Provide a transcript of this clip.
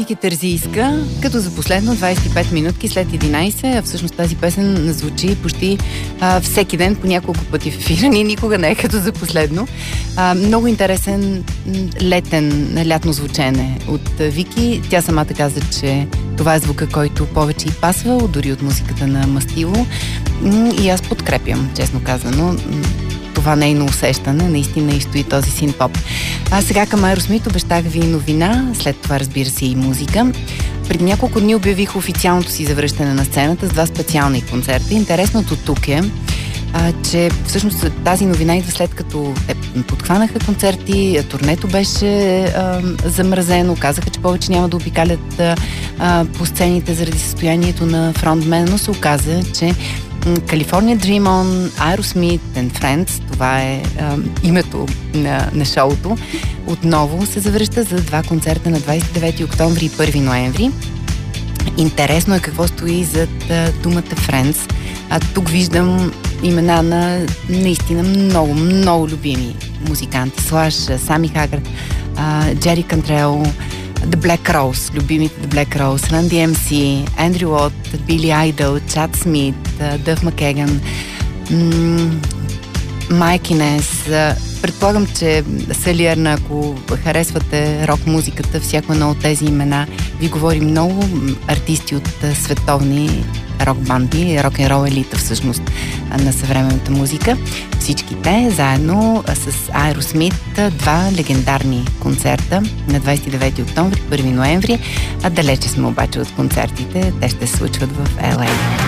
ти Терзийска, като за последно 25 минутки след 11, а всъщност тази песен звучи почти всеки ден по няколко пъти в ефира. Ние никога не е като за последно. Много интересен лятно звучене от Вики. Тя самата каза, че това е звука, който повече и пасва, дори от музиката на Мастило. И аз подкрепям, честно казано, това нейно усещане, наистина и стои този синт-поп. А сега към Аеросмит обещах ви новина, след това разбира се и музика. Преди няколко дни обявих официалното си завръщане на сцената с 2 специални концерта. Интересното тук е, че всъщност тази новина идва след като подхванаха концерти, турнето беше замразено, казаха, че повече няма да обикалят по сцените заради състоянието на фронтмен, но се оказа, че California Dream On, Aerosmith and Friends, това е името на шоуто, отново се завръща за 2 концерта на 29 октомври и 1 ноември. Интересно е какво стои зад думата Friends. Тук виждам имена на наистина много, много любими музиканти. Слаш, Сами Хагър, Джери Кантрел, The Black Rose, любимите The Black Rose, Run DMC, Андрю Уот, Били Айдъл, Чад Смит, Дъв Макеган, Майк Инес. Предполагам, че Салиерна, ако харесвате рок музиката, всяко едно от тези имена ви говори много. Артисти от световни рок-банди, рок-н-рол елита всъщност на съвременната музика. Всички те заедно с Aerosmith, 2 легендарни концерта на 29 октомври, 1 ноември, а далече сме обаче от концертите. Те ще се случват в LA.